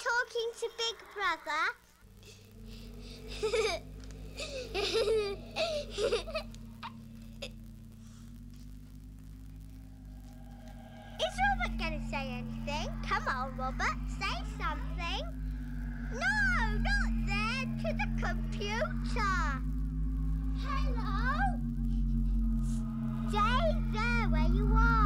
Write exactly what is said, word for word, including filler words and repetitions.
talking to Big Brother? Is Robert going to say anything? Come on, Robert, say something. No, not there, to the computer. Hello? Stay there where you are.